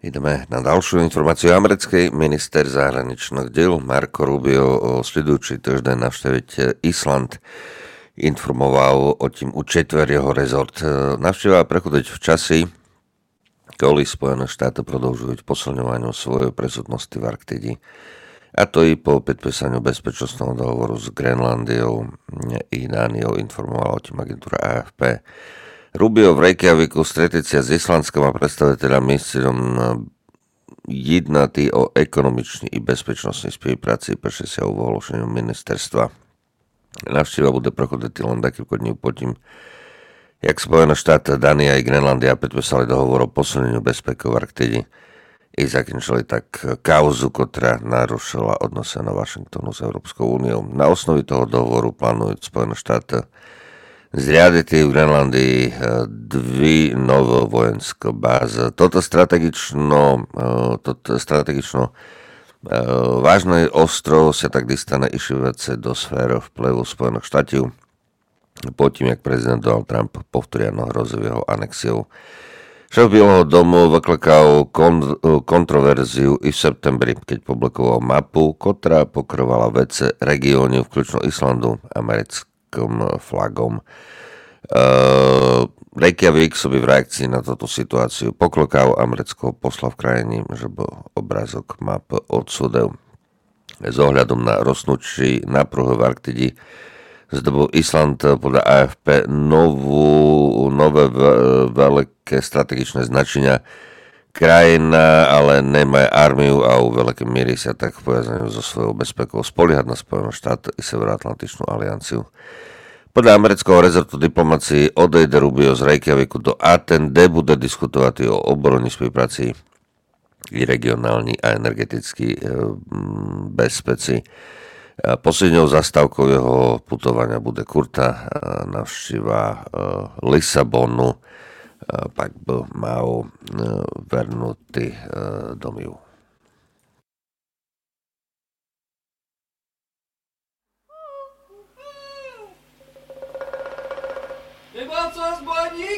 Ideme na ďalšiu informáciu. Americký minister zahraničných diel Marco Rubio sledujúci týždeň navštíviť Island. Informoval o tým učetver jeho rezort. Navštíva prechodiť v časi, kvôli Spojené štáty produžujú posilňovaniu svojej presudnosti v Arktidi. A to i po podpísaniu bezpečnostného dohovoru s Grenlandiou i Dániou, informovala o tým agentúra AFP. Rubio v Reykjaviku stretnúť sa s islandskými predstaviteľami s cieľom jednať o ekonomičnej i bezpečnostnej spolupráci prečo sa o ohlášeniu ministerstva. Návšteva bude prochodiť len niekoľko dní po tým, jak Spojené štáty, Dánia i Grenlandia podpísali dohovor o posilneniu bezpekov v Arktidi i zakončili tak kauzu, ktorá narušila odnosy na Washingtonu s Európskou úniou. Na osnovi toho dohovoru plánujú Spojené štáty zriadiť v Grenlandii dve nové vojenské báze. Toto strategično vážny ostrov sa tak dostane i šivace do sféry vplyvu Spojených štátov po tým, jak prezident Donald Trump povtoriano hrozil jeho anexiou. Šéf Bieleho domu vyklakal kontroverziu i v septembri, keď publikoval mapu, ktorá pokrovala vece regiónu, vključno Islandu, americkým flagom. Reykjavík sobie v reakcii na túto situáciu poklokal amerického posla v krajine, že bol obrázok map odsúdil. S ohľadom na rostnúci napruh v Arktidi zdobil Island podľa AFP nové veľké strategičné značenia. Krajina ale nemá armiu a u veľkej miery sa tak pojaznajú so svojou bezpekou spoliehať na Spojené štáty i Severoatlantickú alianciu. Podľa amerického rezortu diplomácie odejde Rubio z Reykjaviku do Aten, kde bude diskutovať o obrannej spolupráci i regionálnej a energetickej bezpečí. Poslednou zastávkou jeho putovania bude kurta navštíva Lisabonu, pak by mal vernúty domov. Ty ma co zbłoni?